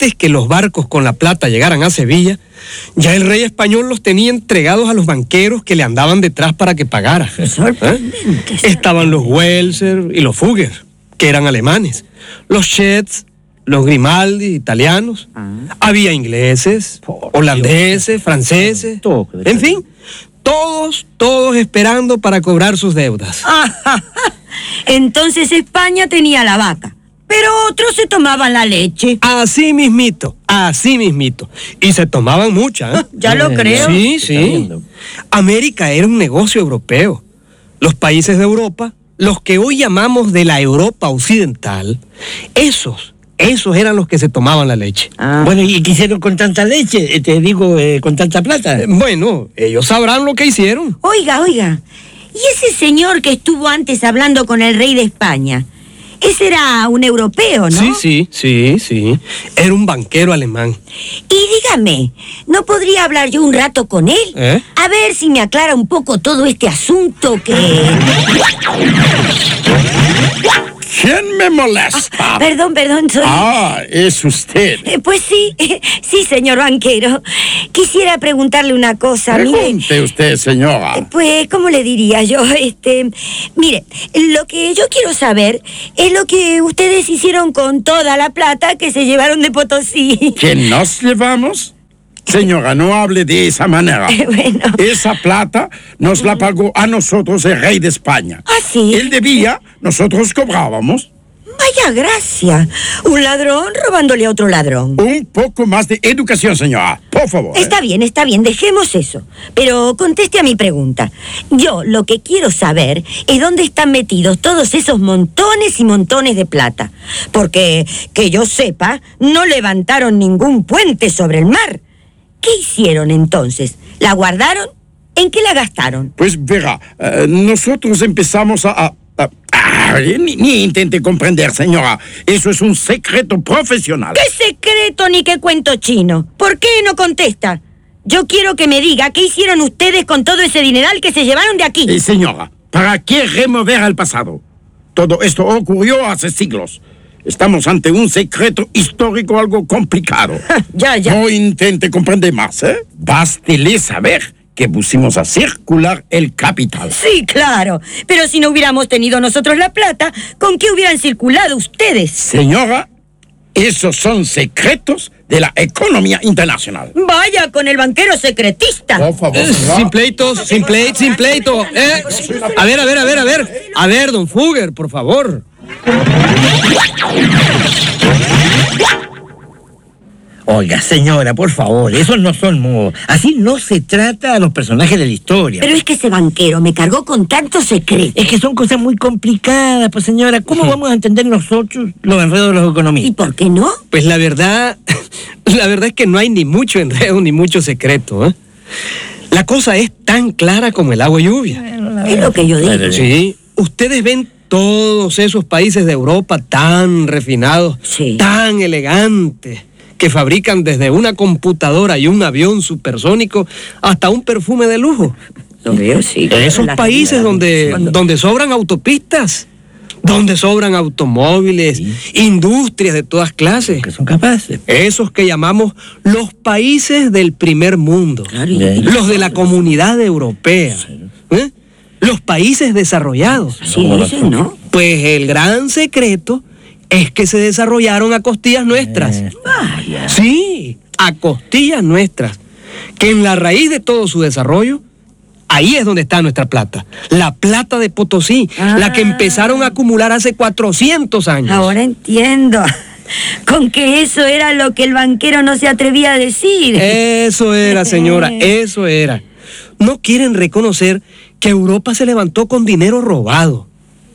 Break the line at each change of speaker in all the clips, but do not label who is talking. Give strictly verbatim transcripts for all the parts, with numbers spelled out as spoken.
antes que los barcos con la plata llegaran a Sevilla, ya el rey español los tenía entregados a los banqueros que le andaban detrás para que pagara. ¿Eh? Estaban los Welser y los Fugger, que eran alemanes, los Schets, los Grimaldi, italianos, ah. había ingleses, Por holandeses, Dios. franceses, en fin, todos, todos esperando para cobrar sus deudas.
Entonces España tenía la vaca, pero otros se tomaban la leche.
Así mismito, así mismito. Y se tomaban mucha, ¿eh?
Ya lo creo.
Sí, sí. América era un negocio europeo. Los países de Europa, los que hoy llamamos de la Europa occidental, esos, esos eran los que se tomaban la leche.
Ah. Bueno, ¿y qué hicieron con tanta leche? Te digo, eh, con tanta plata.
Eh, bueno, ellos sabrán lo que hicieron.
Oiga, oiga, ¿y ese señor que estuvo antes hablando con el rey de España? Ese era un europeo, ¿no?
Sí, sí, sí, sí. Era un banquero alemán.
Y dígame, ¿no podría hablar yo un rato con él?
¿Eh?
A ver si me aclara un poco todo este asunto que...
¿Quién me molesta?
Ah, perdón, perdón, soy...
Ah, es usted.
Eh, pues sí, sí, señor banquero. Quisiera preguntarle una cosa.
Pregunte
mire,
usted, señora.
Eh, pues, ¿cómo le diría yo? Este, mire, lo que yo quiero saber es lo que ustedes hicieron con toda la plata que se llevaron de Potosí.
¿Que nos llevamos? Señora, no hable de esa manera.
Bueno.
Esa plata nos la pagó a nosotros el rey de España.
¿Ah, sí?
Él debía, nosotros cobrábamos.
Vaya gracia. Un ladrón robándole a otro ladrón.
Un poco más de educación, señora, por favor.
Está
¿eh?
bien, está bien, dejemos eso. Pero conteste a mi pregunta. Yo lo que quiero saber es dónde están metidos todos esos montones y montones de plata. Porque, que yo sepa, no levantaron ningún puente sobre el mar. ¿Qué hicieron entonces? ¿La guardaron? ¿En qué la gastaron?
Pues verá, uh, nosotros empezamos a... a, a, a ni, ni intente comprender, señora. Eso es un secreto profesional.
¿Qué secreto ni qué cuento chino? ¿Por qué no contesta? Yo quiero que me diga qué hicieron ustedes con todo ese dineral que se llevaron de aquí.
Eh, señora, ¿para qué remover al pasado? Todo esto ocurrió hace siglos. Estamos ante un secreto histórico algo complicado.
Ya, ya.
No intente comprender más, ¿eh? Bástele saber que pusimos a circular el capital.
Sí, claro. Pero si no hubiéramos tenido nosotros la plata, ¿con qué hubieran circulado ustedes?
Señora, esos son secretos de la economía internacional.
Vaya con el banquero secretista.
Por favor.
Eh, sin pleitos, sin pleito, sin pleito. Eh, a ver, a ver, a ver, a ver. A ver, don Fugger, por favor.
Oiga, señora, por favor, esos no son modos. Así no se trata a los personajes de la historia.
Pero es que ese banquero me cargó con tanto secreto.
Es que son cosas muy complicadas, pues señora. ¿Cómo vamos a entender nosotros los enredos de los economistas?
¿Y por qué no?
Pues la verdad, la verdad es que no hay ni mucho enredo ni mucho secreto, ¿eh? La cosa es tan clara como el agua y lluvia.
Bueno, es lo que yo digo.
Sí, ustedes ven todos esos países de Europa tan refinados,
sí,
tan elegantes, que fabrican desde una computadora y un avión supersónico hasta un perfume de lujo.
Lo veo, sí.
Esos países donde,
Cuando...
donde sobran autopistas, donde sobran automóviles, sí, industrias de todas clases.
Que son capaces.
Esos que llamamos los países del primer mundo,
Claro,
los de la comunidad europea, ¿eh? Los países desarrollados.
Sí, dicen, ¿no?
Pues el gran secreto es que se desarrollaron a costillas nuestras.
Eh,
Vaya.
Sí, a costillas nuestras. Que en la raíz de todo su desarrollo, ahí es donde está nuestra plata. La plata de Potosí,
ah,
la que empezaron a acumular hace cuatrocientos años.
Ahora entiendo. Con que eso era lo que el banquero no se atrevía a decir.
Eso era, señora, eso era. No quieren reconocer que Europa se levantó con dinero robado.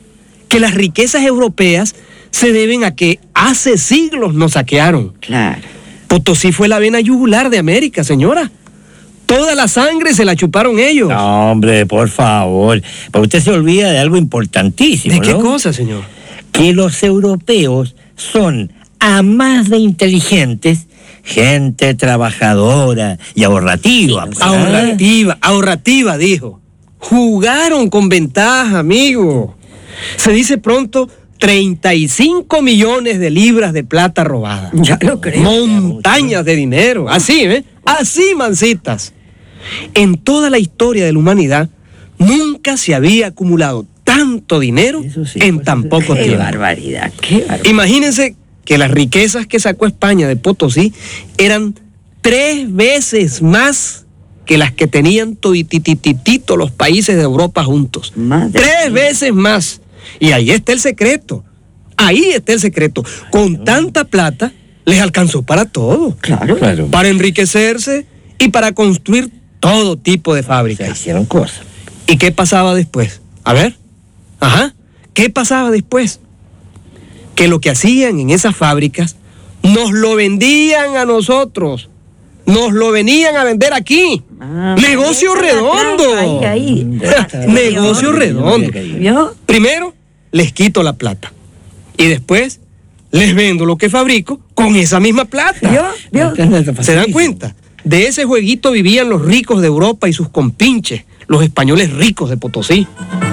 Que las riquezas europeas se deben a que hace siglos nos saquearon.
Claro.
Potosí fue la vena yugular de América, señora. Toda la sangre se la chuparon ellos.
No, hombre, por favor. Pero usted se olvida de algo importantísimo,
¿De qué
¿no?
cosa, señor?
Que los europeos son, a más de inteligentes, gente trabajadora y ahorrativa.
Sí,
pues,
Ahorrativa, ahorrativa, dijo. Jugaron con ventaja, amigo. Se dice pronto treinta y cinco millones de libras de plata robada.
Ya lo creo.
Montañas de dinero. Así, ¿eh? Así, mancitas. En toda la historia de la humanidad, nunca se había acumulado tanto dinero
Eso sí,
en
pues,
tan
eso-
poco
Qué
tiempo.
barbaridad, qué barbaridad.
Imagínense que las riquezas que sacó España de Potosí eran tres veces más que las que tenían toditititito los países de Europa juntos.
Madre
Tres
mía.
veces más. Y ahí está el secreto. Ahí está el secreto. Con tanta plata les alcanzó para todo.
Claro.
Claro.
Para enriquecerse y para construir todo tipo de
O sea,
fábricas.
hicieron cosas.
¿Y qué pasaba después? A ver. Ajá. ¿Qué pasaba después? Que lo que hacían en esas fábricas nos lo vendían a nosotros. Nos lo venían a vender aquí.
Ah,
Negocio
esa es la
redondo.
trampa, ahí, ahí.
Negocio redondo.
¿Vio?
Primero, les quito la plata. Y después, les vendo lo que fabrico con esa misma plata.
¿Vio? ¿Vio?
¿Se dan cuenta? De ese jueguito vivían los ricos de Europa y sus compinches, los españoles ricos de Potosí.